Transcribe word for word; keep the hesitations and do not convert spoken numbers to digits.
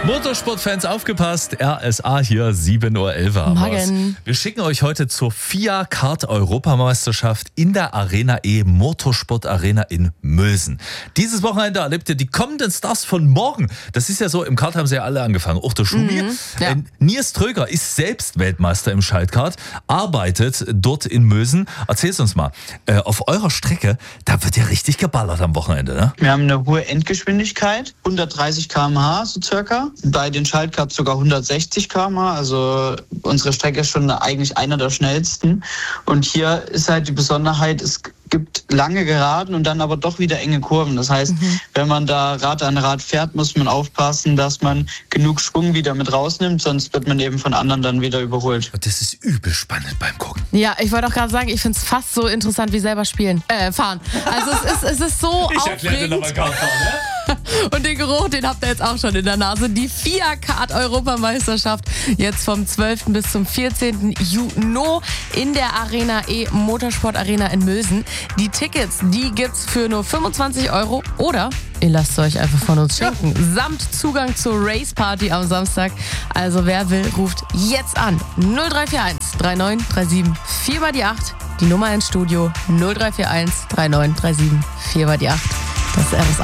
Motorsportfans, aufgepasst, R S A hier, sieben Uhr elf. Morgen. Wir schicken euch heute zur FIA Kart Europameisterschaft in der Arena E Motorsport Arena in Mülsen. Dieses Wochenende erlebt ihr die kommenden Stars von morgen. Das ist ja so, im Kart haben sie ja alle angefangen. Auch der Schumi. Mhm, ja. äh, Nils Tröger ist selbst Weltmeister im Schaltkart, arbeitet dort in Mülsen. Erzähl's uns mal, äh, auf eurer Strecke, da wird ja richtig geballert am Wochenende, ne? Wir haben eine hohe Endgeschwindigkeit, hundertdreißig Kilometer pro Stunde so circa. Bei den Schaltkarts sogar hundertsechzig Kilometer pro Stunde. Also unsere Strecke ist schon eigentlich einer der schnellsten. Und hier ist halt die Besonderheit, es gibt lange Geraden und dann aber doch wieder enge Kurven. Das heißt, mhm. wenn man da Rad an Rad fährt, muss man aufpassen, dass man genug Schwung wieder mit rausnimmt, sonst wird man eben von anderen dann wieder überholt. Das ist übel spannend beim Gucken. Ja, ich wollte auch gerade sagen, ich finde es fast so interessant wie selber spielen, äh, fahren. Also es ist, es ist so ich erkläre dir nochmal Kart fahren, ne? Und den Geruch, den habt ihr jetzt auch schon in der Nase. Die FIA Kart Europameisterschaft jetzt vom zwölften bis zum vierzehnten Juni in der Arena E Motorsport Arena in Mülsen. Die Tickets, die gibt's für nur fünfundzwanzig Euro oder ihr lasst euch einfach von uns schenken. Ja. Samt Zugang zur Race Party am Samstag. Also wer will, ruft jetzt an. null drei vier eins drei neun drei sieben vier mal die acht. Die Nummer ins Studio null drei vier eins drei neun drei sieben vier mal die acht. Das ist R S A.